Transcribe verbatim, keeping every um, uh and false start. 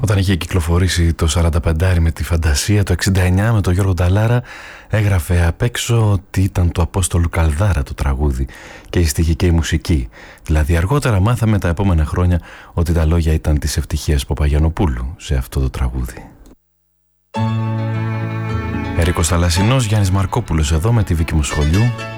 Όταν είχε κυκλοφορήσει το σαράντα πέντε με τη Φαντασία, το εξήντα εννιά με τον Γιώργο Νταλάρα, έγραφε απ' έξω ότι ήταν του Απόστολου Καλδάρα το τραγούδι και η στίχη και η μουσική. Δηλαδή αργότερα μάθαμε τα επόμενα χρόνια ότι τα λόγια ήταν της Ευτυχίας Παπαγιαννοπούλου σε αυτό το τραγούδι. Ερίκος Θαλασσινός, Γιάννης Μαρκόπουλος εδώ με τη Βίκη Μοσχολιού.